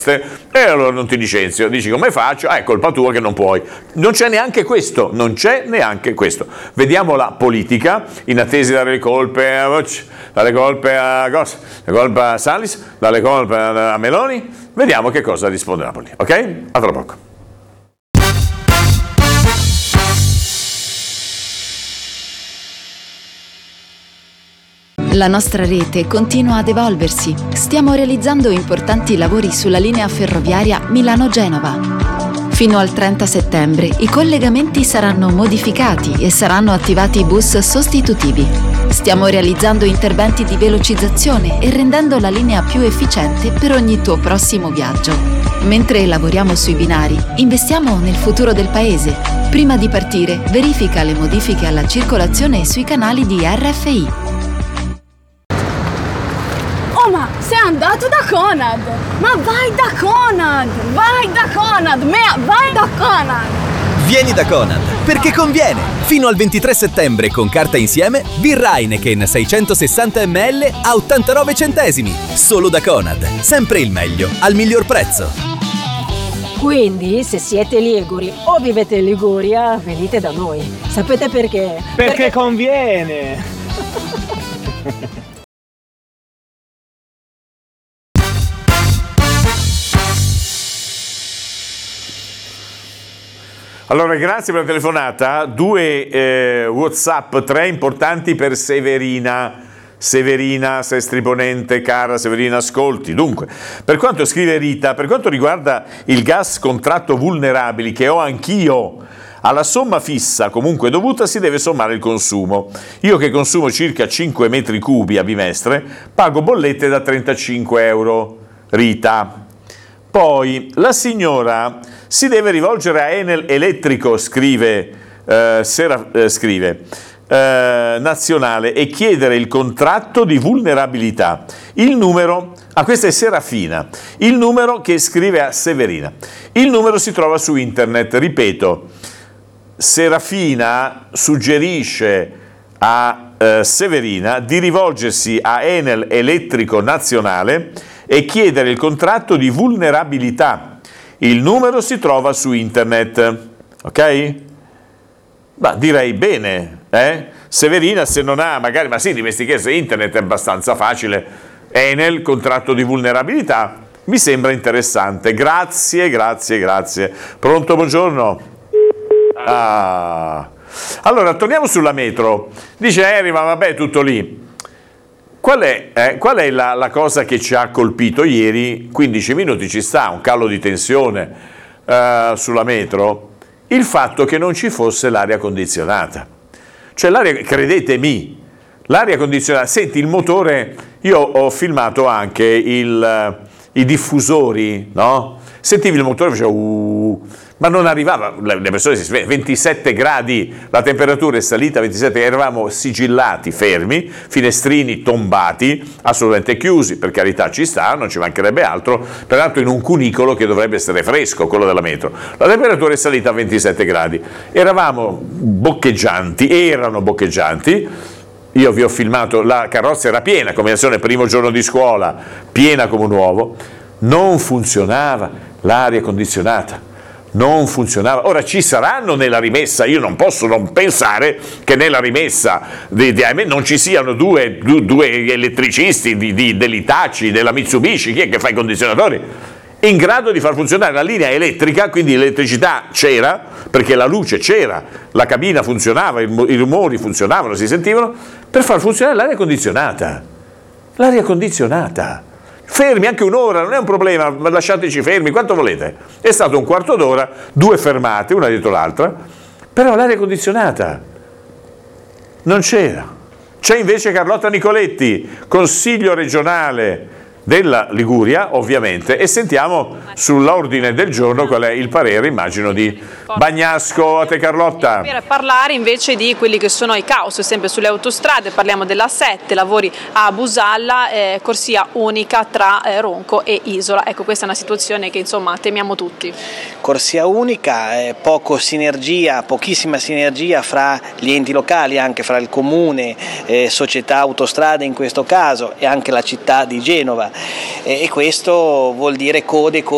e allora non ti licenzio. Dici come faccio? È colpa tua che non puoi. Non c'è neanche questo, non c'è neanche questo. Vediamo la politica, in attesa di dare le colpe a Bocci, dalle colpe a Goss, le colpe a Salis, dalle colpe a Meloni. Vediamo che cosa risponde Napoli, ok? A tra poco. La nostra rete continua ad evolversi. Stiamo realizzando importanti lavori sulla linea ferroviaria Milano-Genova. Fino al 30 settembre i collegamenti saranno modificati e saranno attivati bus sostitutivi. Stiamo realizzando interventi di velocizzazione e rendendo la linea più efficiente per ogni tuo prossimo viaggio. Mentre lavoriamo sui binari, investiamo nel futuro del paese. Prima di partire, verifica le modifiche alla circolazione sui canali di RFI. Oh, ma sei andato da Conad! Ma vai da Conad! Vai da Conad! Vai da Conad! Vieni da Conad, perché conviene! Fino al 23 settembre con carta insieme, birra Heineken 660 ml a 89 centesimi. Solo da Conad. Sempre il meglio, al miglior prezzo. Quindi, se siete liguri o vivete in Liguria, venite da noi. Sapete perché? Perché conviene! Allora, grazie per la telefonata. 2 WhatsApp, 3 importanti per Severina. Severina, sei striponente, cara Severina, ascolti. Dunque, per quanto scrive Rita, per quanto riguarda il gas contratto vulnerabili che ho anch'io, alla somma fissa comunque dovuta si deve sommare il consumo. Io che consumo circa 5 metri cubi a bimestre, pago bollette da 35 euro. Rita. Poi la signora si deve rivolgere a Enel Elettrico, scrive Nazionale, e chiedere il contratto di vulnerabilità. Il numero, questa è Serafina, il numero che scrive a Severina. Il numero si trova su internet, ripeto, Serafina suggerisce a Severina di rivolgersi a Enel Elettrico Nazionale e chiedere il contratto di vulnerabilità. Il numero si trova su internet, ok? Ma direi bene, Severina, se non ha magari, ma sì, dimestichezza internet è abbastanza facile. Enel, contratto di vulnerabilità, mi sembra interessante. Grazie. Pronto, buongiorno. Allora, torniamo sulla metro. Dice Eri, ma vabbè, tutto lì. Qual è la cosa che ci ha colpito ieri? 15 minuti ci sta, un calo di tensione sulla metro. Il fatto che non ci fosse l'aria condizionata. Cioè l'aria, credetemi, l'aria condizionata, senti il motore, io ho filmato anche i diffusori, no? Sentivi il motore, faceva ma non arrivava, le persone si svegliano, 27 gradi, la temperatura è salita a 27, eravamo sigillati, fermi, finestrini tombati, assolutamente chiusi, per carità ci sta, non ci mancherebbe altro, peraltro in un cunicolo che dovrebbe essere fresco, quello della metro. La temperatura è salita a 27 gradi, erano boccheggianti, io vi ho filmato, la carrozza era piena, combinazione primo giorno di scuola, piena come un uovo, non funzionava l'aria condizionata. Non funzionava. Ora ci saranno nella rimessa, io non posso non pensare che nella rimessa di non ci siano due elettricisti dell'Hitachi, della Mitsubishi, chi è che fa i condizionatori, in grado di far funzionare la linea elettrica, quindi l'elettricità c'era, perché la luce c'era, la cabina funzionava, i rumori funzionavano, si sentivano, per far funzionare l'aria condizionata. L'aria condizionata. Fermi anche un'ora, non è un problema, ma lasciateci fermi, quanto volete. È stato un quarto d'ora, 2 fermate, una dietro l'altra, però l'aria condizionata non c'era. C'è invece Carlotta Nicoletti, consiglio regionale della Liguria, ovviamente, e sentiamo sull'ordine del giorno qual è il parere, immagino, di Bagnasco. A te, Carlotta. Per parlare invece di quelli che sono i caos, sempre sulle autostrade, parliamo della 7, lavori a Busalla, corsia unica tra Ronco e Isola. Ecco, questa è una situazione che insomma temiamo tutti. Corsia unica, pochissima sinergia fra gli enti locali, anche fra il comune, società autostrade in questo caso, e anche la città di Genova. E questo vuol dire code